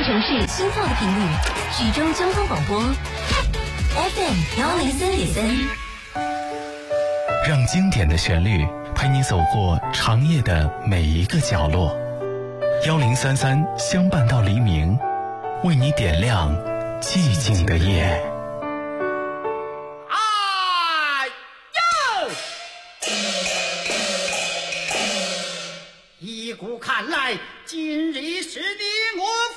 城市心跳的频率，徐州交通广播 FM103.3， 让经典的旋律陪你走过长夜的每一个角落。1033相伴到黎明，为你点亮寂静的夜。 依古看来，今日是你我